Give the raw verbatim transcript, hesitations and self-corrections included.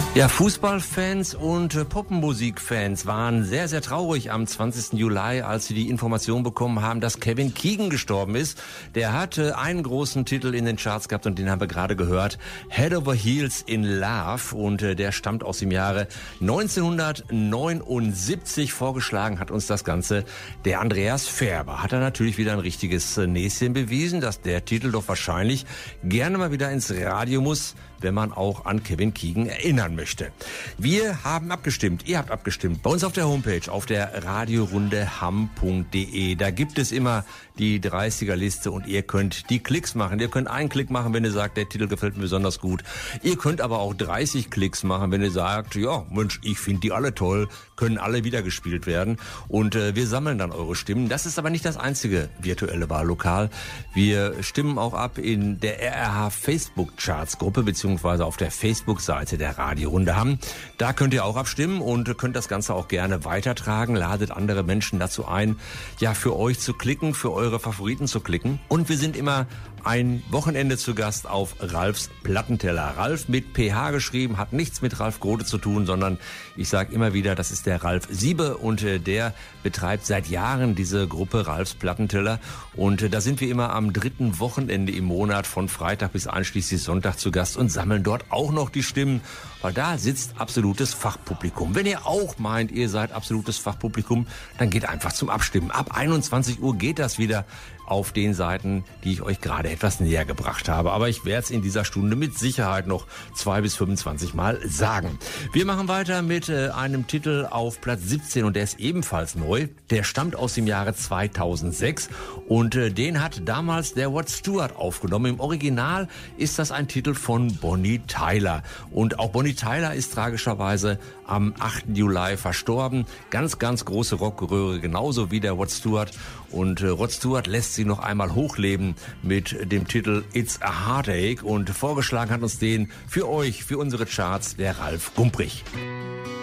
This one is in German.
Ja, Fußballfans und äh, Popmusikfans waren sehr, sehr traurig am zwanzigsten Juli, als sie die Information bekommen haben, dass Kevin Keegan gestorben ist. Der hatte einen großen Titel in den Charts gehabt und den haben wir gerade gehört. Head Over Heels in Love, und äh, der stammt aus dem Jahre neunzehnhundertneunundsiebzig. Vorgeschlagen hat uns das Ganze der Andreas Färber. Hat er natürlich wieder ein richtiges äh, Näschen bewiesen, dass der Titel doch wahrscheinlich gerne mal wieder ins Radio muss, wenn man auch an Kevin Keegan erinnern möchte. Wir haben abgestimmt, ihr habt abgestimmt, bei uns auf der Homepage, auf der radiorunde hamm punkt de. Da gibt es immer die dreißiger-Liste und ihr könnt die Klicks machen. Ihr könnt einen Klick machen, wenn ihr sagt, der Titel gefällt mir besonders gut. Ihr könnt aber auch dreißig Klicks machen, wenn ihr sagt, ja, Mensch, ich finde die alle toll, können alle wiedergespielt werden. Und äh, wir sammeln dann eure Stimmen. Das ist aber nicht das einzige virtuelle Wahllokal. Wir stimmen auch ab in der R R H Facebook-Charts-Gruppe, beziehungsweise auf der Facebook-Seite der Radiorunde Hamm. Da könnt ihr auch abstimmen und könnt das Ganze auch gerne weitertragen. Ladet andere Menschen dazu ein, ja, für euch zu klicken, für eure Favoriten zu klicken. Und wir sind immer ein Wochenende zu Gast auf Ralfs Plattenteller. Ralf mit P H geschrieben, hat nichts mit Ralf Grote zu tun, sondern ich sage immer wieder, das ist der Ralf Siebe, und äh, der betreibt seit Jahren diese Gruppe Ralfs Plattenteller. Und äh, da sind wir immer am dritten Wochenende im Monat von Freitag bis einschließlich Sonntag zu Gast und sammeln dort auch noch die Stimmen, weil da sitzt absolutes Fachpublikum. Wenn ihr auch meint, ihr seid absolutes Fachpublikum, dann geht einfach zum Abstimmen. Ab einundzwanzig Uhr geht das wieder auf den Seiten, die ich euch gerade etwas näher gebracht habe. Aber ich werde es in dieser Stunde mit Sicherheit noch zwei bis fünfundzwanzig Mal sagen. Wir machen weiter mit äh, einem Titel auf Platz siebzehn, und der ist ebenfalls neu. Der stammt aus dem Jahre zweitausendsechs und äh, den hat damals der Rod Stewart aufgenommen. Im Original ist das ein Titel von Bonnie Tyler. Und auch Bonnie Tyler ist tragischerweise am achten Juli verstorben. Ganz, ganz große Rockröhre, genauso wie der Rod Stewart. Und äh, Rod Stewart lässt sie noch einmal hochleben mit dem Titel It's a Heartache. Und vorgeschlagen hat uns den für euch, für unsere Charts, der Ralf Gumprich.